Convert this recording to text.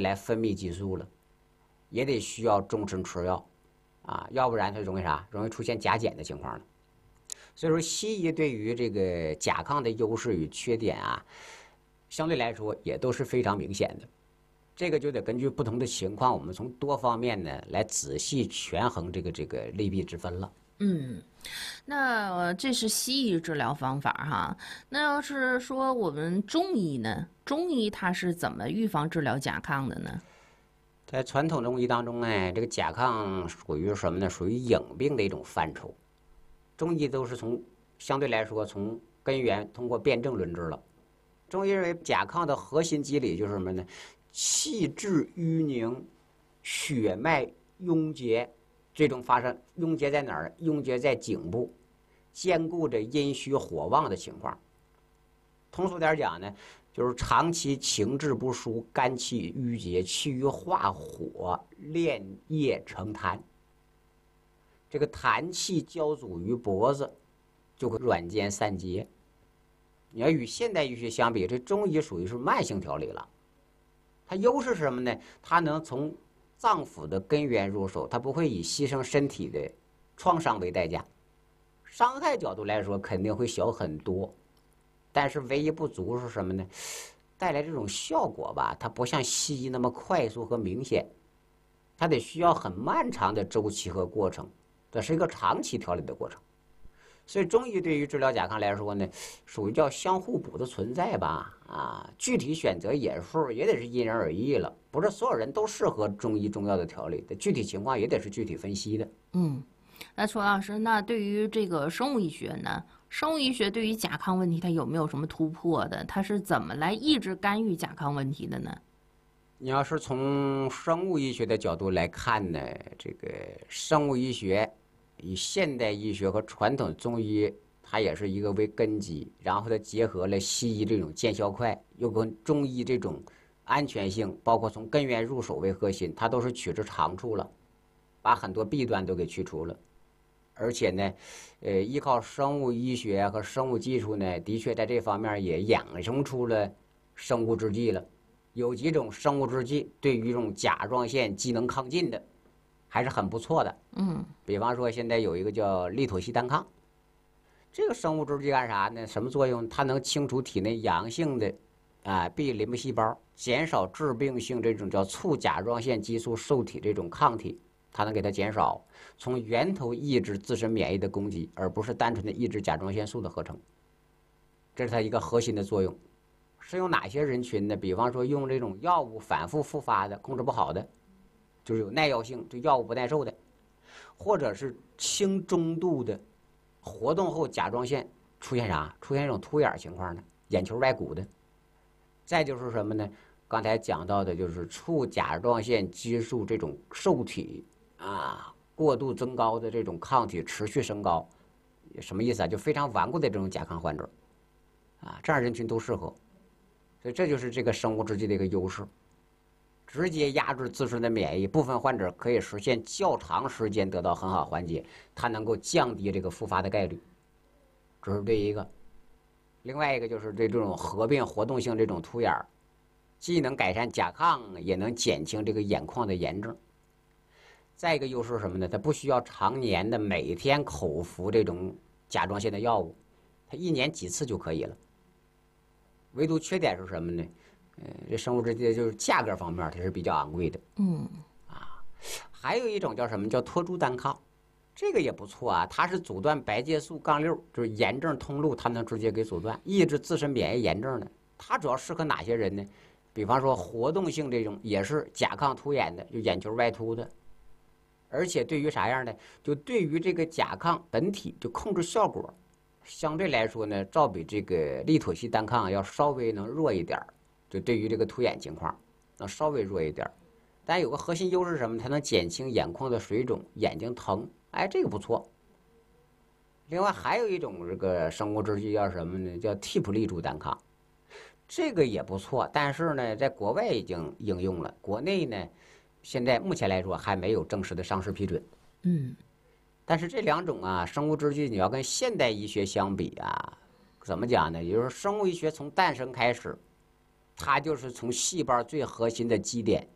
来分泌激素了，也得需要终身吃药啊，要不然它容易啥？容易出现甲减的情况了。所以说，西医对于这个甲亢的优势与缺点啊，相对来说也都是非常明显的。这个就得根据不同的情况，我们从多方面呢来仔细权衡这个利弊之分了。 嗯，那这是西医治疗方法哈。那要是说我们中医呢？中医它是怎么预防治疗甲亢的呢？ 在传统中医当中呢，这个甲亢属于什么呢？属于隐病的一种范畴。中医都是相对来说从根源通过辨证论治了。中医认为甲亢的核心机理就是什么呢？气滞淤凝，血脉壅结，这种发生壅结在哪儿？壅结在颈部，兼顾着阴虚火旺的情况。通俗点讲呢，就是长期情志不舒，肝气郁结，气郁化火，炼液成痰。这个痰气交阻于脖子，就会软坚散结。你要与现代医学相比，这中医属于是慢性调理了。它优势是什么呢？它能从脏腑的根源入手，它不会以牺牲身体的创伤为代价。伤害角度来说，肯定会小很多，但是唯一不足是什么呢？带来这种效果吧，它不像西医那么快速和明显，它得需要很漫长的周期和过程，这是一个长期调理的过程。所以中医对于治疗甲亢来说呢，属于叫相互补的存在吧。啊，具体选择也得是因人而异了，不是所有人都适合中医中药的调理的，具体情况也得是具体分析的。 那楚老师，那对于这个生物医学呢？生物医学对于甲亢问题，它有没有什么突破的？它是怎么来抑制干预甲亢问题的呢？ 你要是从生物医学的角度来看呢，这个生物医学以现代医学和传统中医，它也是一个为根基，然后它结合了西医这种见效快，又跟中医这种安全性，包括从根源入手为核心，它都是取之长处了，把很多弊端都给去除了。而且呢，依靠生物医学和生物技术呢，的确在这方面也衍生出了生物制剂了。有几种生物制剂对于这种甲状腺机能亢进的，还是很不错的。比方说现在有一个叫利妥昔单抗，这个生物制剂干啥呢？什么作用？它能清除体内阳性的B 淋巴细胞，减少致病性这种叫促甲状腺激素受体这种抗体，它能给它减少，从源头抑制自身免疫的攻击，而不是单纯的抑制甲状腺素的合成。这是它一个核心的作用。适用哪些人群呢？比方说用这种药物反复复发的、控制不好的，就是有耐药性，对药物不耐受的，或者是轻中度的，活动后甲状腺出现啥？出现这种凸眼情况呢？眼球外鼓的。再就是什么呢？刚才讲到的就是促甲状腺激素这种受体过度增高的这种抗体持续升高，什么意思啊？就非常顽固的这种甲亢患者这样人群都适合。所以这就是这个生物制剂的一个优势，直接压制自身的免疫，部分患者可以实现较长时间得到很好缓解，它能够降低这个复发的概率。这是第一个。另外一个就是这种合并活动性这种凸眼，既能改善甲亢，也能减轻这个眼眶的炎症。再一个优势是什么呢？它不需要常年的每天口服这种甲状腺的药物，它1年几次就可以了。唯独缺点是什么呢？这生物制剂就是价格方面它是比较昂贵的。还有一种叫什么？叫托珠单抗，这个也不错啊。它是阻断白介素杠6，就是炎症通路，它能直接给阻断，抑制自身免疫炎症的。它主要适合哪些人呢？比方说活动性这种也是甲亢突眼的，就眼球外凸的。而且对于啥样的？就对于这个甲亢本体，就控制效果相对来说呢，照比这个利妥昔单抗要稍微能弱一点，就对于这个凸眼情况能稍微弱一点。但有个核心优势是什么？它能减轻眼眶的水肿、眼睛疼，这个不错。另外还有一种这个生物制剂叫什么呢？叫替普利珠单抗，这个也不错，但是呢，在国外已经应用了，国内呢，现在目前来说还没有正式的上市批准。但是这两种生物制剂你要跟现代医学相比怎么讲呢？也就是生物医学从诞生开始，它就是从细胞最核心的基点